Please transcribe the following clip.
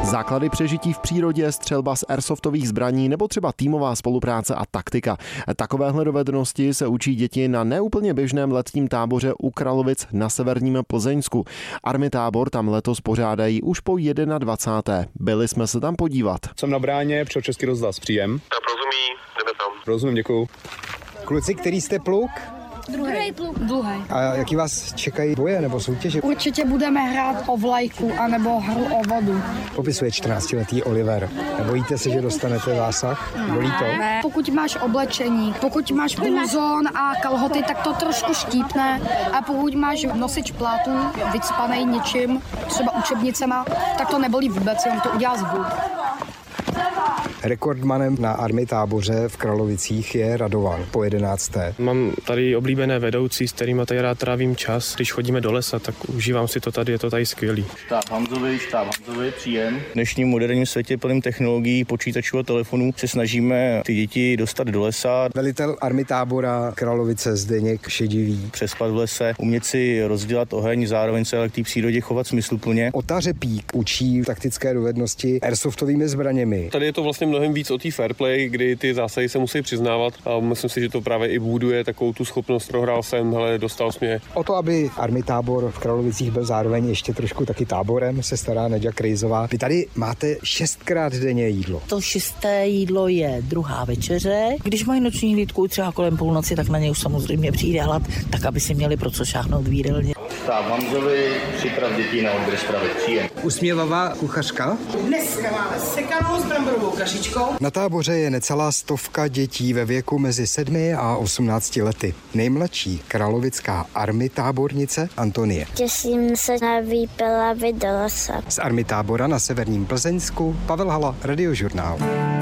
Základy přežití v přírodě, střelba z airsoftových zbraní nebo třeba týmová spolupráce a taktika. Takovéhle dovednosti se učí děti na neúplně běžném letním táboře u Kralovic na severním Plzeňsku. Army tábor tam letos pořádají už po 21. Byli jsme se tam podívat. Jsem na bráně, přijel Český rozhlas, příjem. Tak rozumí, jdeme tam. Rozumím, děkuju. Kluci, který jste pluk? Druhý pluk. A jaký vás čekají boje nebo soutěže? Určitě budeme hrát o vlajku anebo hru o vodu. Popisuje 14letý Oliver. Nebojíte se, že dostanete zásah? Bolí to? Ne. Pokud máš oblečení, pokud máš bluzon a kalhoty, tak to trošku štípne. A pokud máš nosič plátů, vycpanej něčím, třeba učebnicema, tak to nebolí vůbec, jenom to udělá zvuk. Rekordmanem na Army táboře v Kralovicích je Radovan po 11. Mám tady oblíbené vedoucí, s kterými tady rád trávím čas. Když chodíme do lesa, tak užívám si to tady, je to tady skvělý. Štáb Hanzovi, příjem. V dnešním moderním světě plným technologií, počítačů a telefonů se snažíme ty děti dostat do lesa. Velitel Army tábora Kralovice Zdeněk Šedivý. Přespat v lese, umět si rozdělat oheň, zároveň se ale k té přírodě chovat smysluplně. Ota Řepík učí taktické dovednosti airsoftovými zbraněmi. Tady je to vlastně mnohem víc o té fair play, kdy ty zásahy se musí přiznávat a myslím si, že to právě i buduje takovou tu schopnost. Prohrál jsem, dostal jsi mě. O to, aby Army tábor v Kralovicích byl zároveň ještě trošku taky táborem, se stará Neďa Krejzová. Vy tady máte 6krát denně jídlo. To 6. jídlo je druhá večeře. Když mají noční hlídku třeba kolem půlnoci, tak na ně už samozřejmě přijde hlad, tak aby si měli pro co šáhnout v jídelně. Štáb Hanzovi, připrav dětí na odběr stravy, příjem. Usměvavá kuchařka. Dneska máme sekanou s bramborovou kašičkou. Na táboře je necelá 100 dětí ve věku mezi 7 a 18 lety. Nejmladší kralovická Army tábornice Antonie. Těším se na výpravy do lesa. Z Army tábora na severním Plzeňsku Pavel Hala, Radiožurnál.